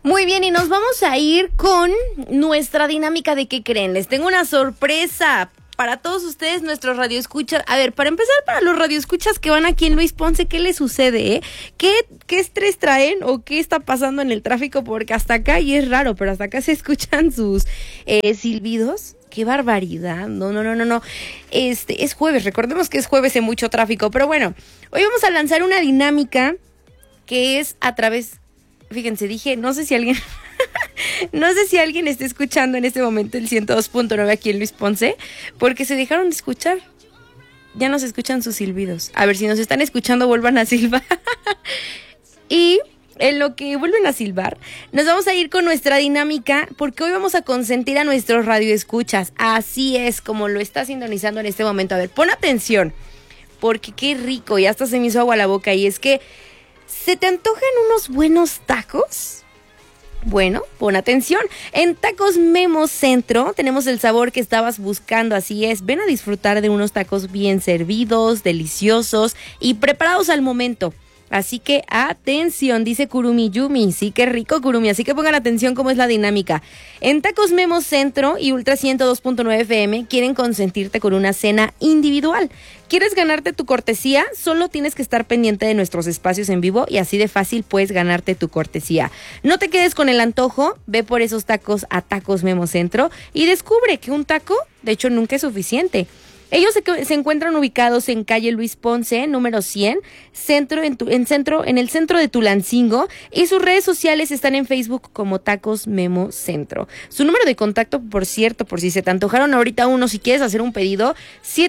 Muy bien, y nos vamos a ir con nuestra dinámica de ¿qué creen? Les tengo una sorpresa para todos ustedes, nuestros radioescuchas. A ver, para empezar, para los radioescuchas que van aquí en Luis Ponce, ¿qué les sucede, ¿Qué estrés traen o qué está pasando en el tráfico? Porque hasta acá, y es raro, pero hasta acá se escuchan sus silbidos. ¡Qué barbaridad! No. Es jueves, recordemos que es jueves en mucho tráfico. Pero bueno, hoy vamos a lanzar una dinámica que es a través... Fíjense, dije, no sé si alguien está escuchando en este momento el 102.9 aquí en Luis Ponce, porque se dejaron de escuchar. Ya no se escuchan sus silbidos. A ver, si nos están escuchando, vuelvan a silbar. Y en lo que vuelven a silbar, nos vamos a ir con nuestra dinámica, porque hoy vamos a consentir a nuestros radioescuchas. Así es, como lo está sintonizando en este momento. A ver, pon atención, porque qué rico, ya hasta se me hizo agua la boca, y es que ¿se te antojan unos buenos tacos? Bueno, pon atención. En Tacos Memo Centro tenemos el sabor que estabas buscando, así es. Ven a disfrutar de unos tacos bien servidos, deliciosos y preparados al momento. Así que atención, dice Kurumi Yumi. Sí, qué rico, Kurumi. Así que pongan atención cómo es la dinámica. En Tacos Memo Centro y Ultra 102.9 FM quieren consentirte con una cena individual. ¿Quieres ganarte tu cortesía? Solo tienes que estar pendiente de nuestros espacios en vivo y así de fácil puedes ganarte tu cortesía. No te quedes con el antojo, ve por esos tacos a Tacos Memo Centro y descubre que un taco, de hecho, nunca es suficiente. Ellos se encuentran ubicados en calle Luis Ponce, número 100, en el centro de Tulancingo, y sus redes sociales están en Facebook como Tacos Memo Centro. Su número de contacto, por cierto, por si se te antojaron ahorita uno, si quieres hacer un pedido,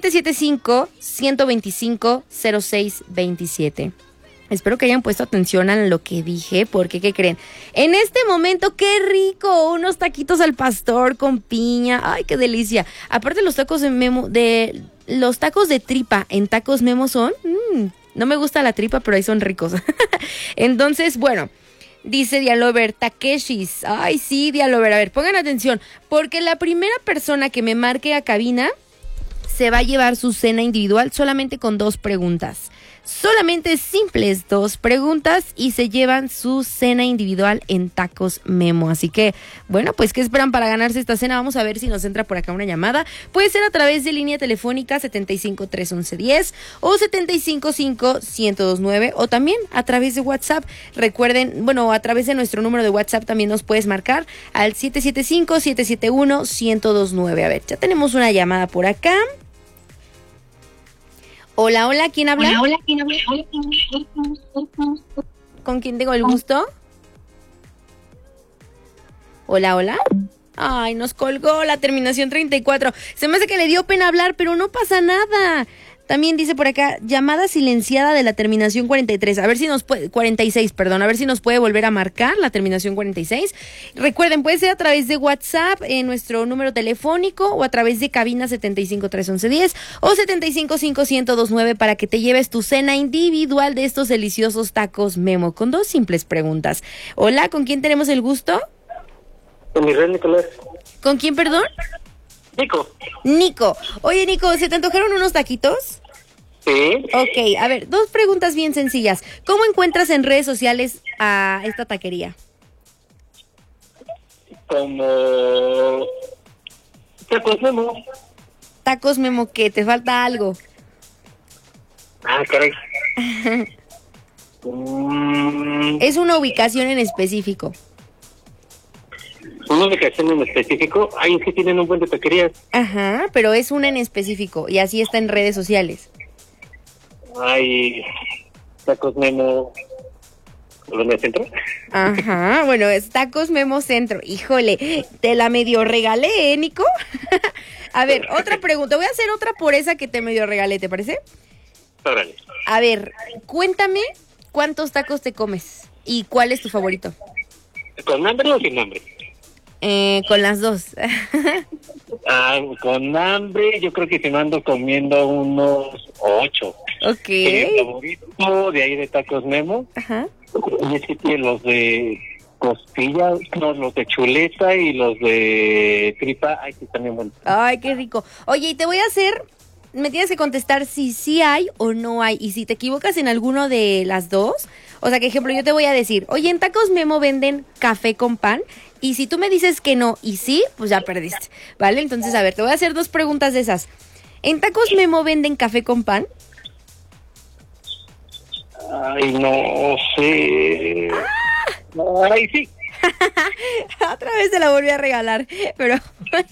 775-125-0627. Espero que hayan puesto atención a lo que dije, porque ¿qué creen? En este momento, ¡qué rico! Unos taquitos al pastor con piña. ¡Ay, qué delicia! Aparte, los tacos los tacos de tripa en Tacos Memo son... no me gusta la tripa, pero ahí son ricos. Entonces, bueno, dice Dialover, Takeshis. Ay, sí, Dialover. A ver, pongan atención, porque la primera persona que me marque a cabina se va a llevar su cena individual solamente con 2 preguntas. Solamente simples 2 preguntas y se llevan su cena individual en Tacos Memo. Así que, bueno, pues, ¿qué esperan para ganarse esta cena? Vamos a ver si nos entra por acá una llamada. Puede ser a través de línea telefónica 75-311-10 o 755-1029 o también a través de WhatsApp. Recuerden, bueno, a través de nuestro número de WhatsApp también nos puedes marcar al 775-771-1029. A ver, ya tenemos una llamada por acá. Hola, ¿quién habla? ¿Con quién tengo el gusto? Hola. Ay, nos colgó la terminación 34. Se me hace que le dio pena hablar, pero no pasa nada. También dice por acá, llamada silenciada de la terminación 43. A ver si nos puede, 46, perdón. A ver si nos puede volver a marcar la terminación 46. Recuerden, puede ser a través de WhatsApp, en nuestro número telefónico, o a través de cabina 7531110 o 755-1029 para que te lleves tu cena individual de estos deliciosos Tacos Memo, con 2 simples preguntas. Hola, ¿con quién tenemos el gusto? Con Israel Nicolás. ¿Con quién, perdón? Nico. Oye, Nico, ¿se te antojaron unos taquitos? Sí. Ok, a ver, 2 preguntas bien sencillas. ¿Cómo encuentras en redes sociales a esta taquería? Como Tacos Memo. Tacos Memo, ¿qué? ¿Te falta algo? Ah, caray. Es una ubicación en específico. Una ubicación en específico. Ay, es que tienen un buen de taquerías. Ajá, pero es una en específico y así está en redes sociales. Ay, Tacos Memo Colonia Centro. Ajá, bueno, es Tacos Memo Centro. Híjole, te la medio regalé, Nico. A ver, otra pregunta. Voy a hacer otra por esa que te medio regalé, ¿te parece? Órale. A ver, cuéntame cuántos tacos te comes y cuál es tu favorito. ¿Con hambre o sin hambre? Con las 2. Con hambre, yo creo que si me ando comiendo unos 8. Ok. Mi favorito de ahí de Tacos Memo. Ajá. Y es que tiene los de costilla, no, los de chuleta y los de tripa. Ay, sí, también buenos. Ay, qué rico. Oye, y te voy a hacer me tienes que contestar si sí hay o no hay. Y si te equivocas en alguno de las dos, o sea, que ejemplo, yo te voy a decir, oye, en Tacos Memo venden café con pan. Y si tú me dices que no y sí, pues ya perdiste, ¿vale? Entonces, a ver, te voy a hacer 2 preguntas de esas. ¿En Tacos Memo venden café con pan? Ay, no sé. Ay, sí. Otra vez te la volví a regalar, pero